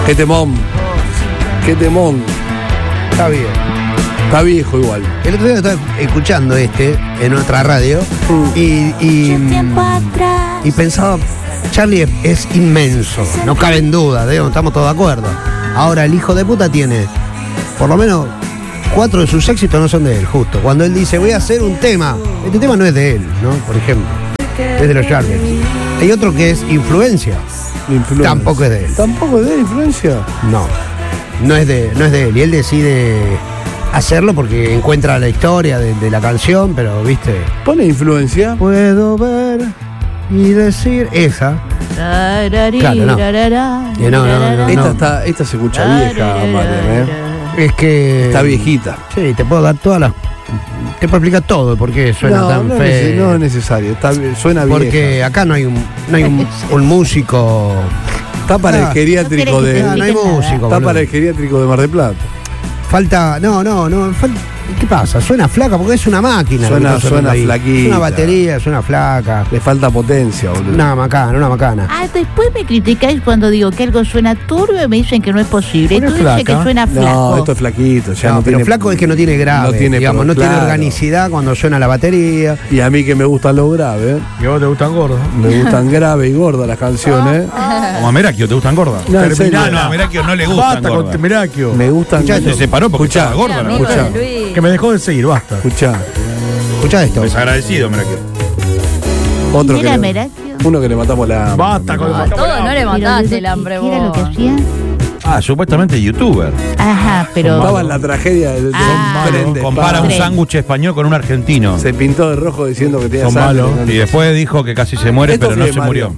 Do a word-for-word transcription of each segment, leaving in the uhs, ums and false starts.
Qué temón. Qué temón. Está bien. Está viejo igual. El otro día estaba escuchando este en otra radio mm. y, y, y pensaba, Charlie es, es inmenso, no cabe en duda, digamos, estamos todos de acuerdo. Ahora el hijo de puta tiene, por lo menos, cuatro de sus éxitos no son de él, justo. Cuando él dice, voy a hacer un tema, este tema no es de él, ¿no? Por ejemplo, es de los Jarvis. Hay otro que es influencia. influencia. Tampoco es de él. ¿Tampoco es de él, influencia? No, no es de, no es de él. Y él decide hacerlo porque encuentra la historia de, de la canción, pero, ¿viste? ¿Pone influencia? Puedo ver y decir esa. Claro, no. No, no, no, no. Esta, está, esta se escucha vieja, Marian, ¿eh? Es que... Está viejita. Sí, te puedo dar todas las... Te puedo explicar todo por qué suena no, tan no feo. Es, no es necesario, está, suena vieja. Porque acá no hay un, no hay un, un músico... Está para ah, el geriátrico no de... No, no hay músico. Está boludo. para el geriátrico de Mar del Plata. Falta... No, no, no. Falta, ¿qué pasa? Suena flaca porque es una máquina. Suena, suena flaquita. Es una batería, suena flaca. Le falta potencia, boludo. Una macana, una macana. Ah, después me criticáis cuando digo que algo suena turbio y me dicen que no es posible. Tú dices que suena flaco. No, esto es flaquito. Ya no, no pero tiene, flaco es que no tiene grave, no tiene, digamos, no claro. tiene organicidad cuando suena la batería. Y a mí que me gustan los graves. ¿Y a vos te gustan gordos? Me gustan grave y gordas las canciones. Como a Merakio, ¿te gustan gordas? No, no, no, a Merakio no le gustan gordas. Basta con Merakio. Me gustan. Se separó porque estaba gorda. No, escuchá. Que me dejó de seguir, basta. Escuchá. Escuchá esto. Desagradecido, Merakio. Otro ¿Era que Merakio? Uno que le matamos la... Basta con No, el todo no le mataste el hambre, ¿Qué era lo que hacía? Ah, supuestamente youtuber. Ajá, pero... Estaba en la tragedia del Ah. tren de Compara un Tres. sándwich español con un argentino. Se pintó de rojo diciendo que tenía Son sangre. malos. No, Y después dijo que casi se muere, Esto pero no fue se Mario.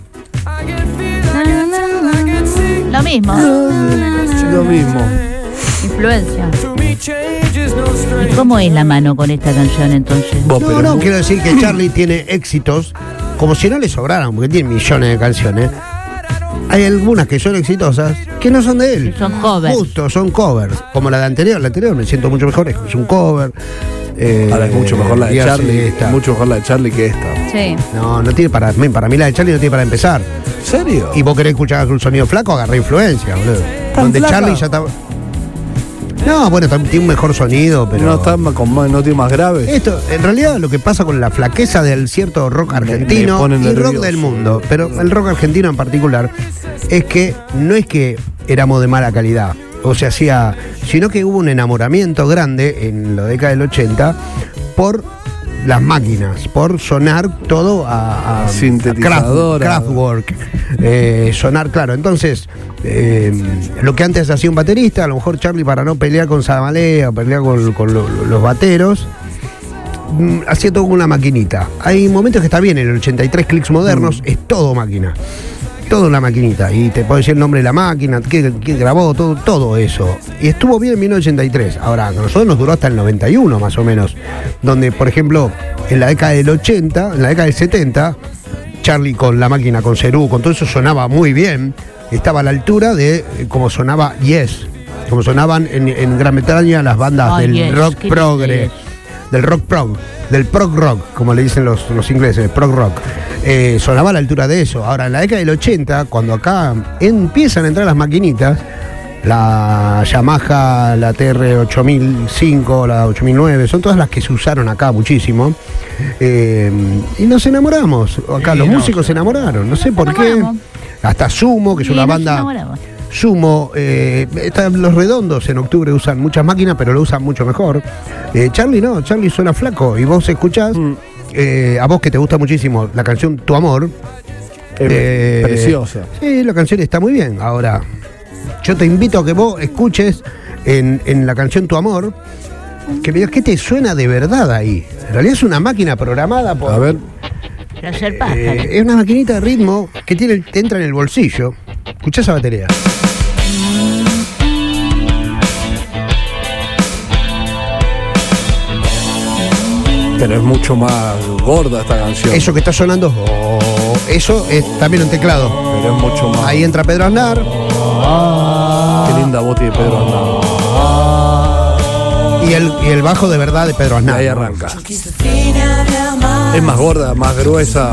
murió. Lo mismo. Lo mismo. Influencia. ¿Y cómo es la mano con esta canción entonces? Vos, No, pero no, muy- quiero decir que Charlie tiene éxitos como si no le sobraran, porque tiene millones de canciones. Hay algunas que son exitosas que no son de él. Son covers. Justo, son covers. Como la de anterior. La anterior me siento mucho mejor, es un cover. Eh, Ahora es mucho mejor la de y así Charlie. está. Es mucho mejor la de Charlie que esta. Sí. No, no tiene para mí. Para mí la de Charlie no tiene para empezar. ¿En serio? Y vos querés escuchar un sonido flaco, agarré influencia, boludo. ¿Tan Donde flaca? Charlie ya está. No, bueno, también tiene un mejor sonido, pero. No está más, con más, no tiene más grave. Esto, en realidad, lo que pasa con la flaqueza del cierto rock argentino me pone y rock nervioso. del mundo, pero el rock argentino en particular, es que no es que éramos de mala calidad, o se hacía, sino que hubo un enamoramiento grande en la década del ochenta por las máquinas, por sonar todo a, a, Sintetizadora. a Kraft- Kraftwerk, eh, sonar claro. Entonces, eh, lo que antes hacía un baterista, a lo mejor Charlie, para no pelear con Samalea, pelear con, con lo- los bateros, mm, hacía todo con una maquinita. Hay momentos que está bien, en el ochenta y tres clics modernos es todo máquina. Todo en la maquinita. Y te puedo decir el nombre de la máquina, quién grabó, todo, todo eso. Y estuvo bien en mil novecientos ochenta y tres. Ahora, a nosotros nos duró hasta el noventa y uno más o menos. Donde, por ejemplo, en la década del ochenta, en la década del setenta, Charlie con la máquina, con Cerú, con todo eso sonaba muy bien. Estaba a la altura de eh, como sonaba Yes. Como sonaban en, en Gran Bretaña las bandas Oh, del Yes, rock qué progre. Yes. Del rock prog, del prog rock, como le dicen los, los ingleses, prog rock. Eh, sonaba a la altura de eso. Ahora, en la década del ochenta, cuando acá empiezan a entrar las maquinitas, la Yamaha, la T R ocho mil cinco, la ocho mil nueve, son todas las que se usaron acá muchísimo. Eh, y nos enamoramos. Acá Sí, los no, músicos se enamoraron, no sé por qué. enamoramos. Hasta Sumo, que es Sí, una nos banda... enamoramos. Sumo, eh, están los redondos en octubre usan muchas máquinas, pero lo usan mucho mejor. Eh, Charlie no, Charlie suena flaco y vos escuchás, Mm. eh, a vos que te gusta muchísimo la canción Tu Amor. Es eh, preciosa. Sí, la canción está muy bien. Ahora, yo te invito a que vos escuches en, en la canción Tu Amor, que me digas qué te suena de verdad ahí. En realidad es una máquina programada por... A ver. Placer pájaro. eh, es una maquinita de ritmo que tiene, te entra en el bolsillo. Escuchá esa batería. Pero es mucho más gorda esta canción. Eso que está sonando, oh, eso es también un teclado. Pero es mucho más. Ahí entra Pedro Aznar. Qué linda voz tiene Pedro Aznar. Y el, y el bajo de verdad de Pedro Y Aznar. ahí arranca. Es más gorda, más gruesa.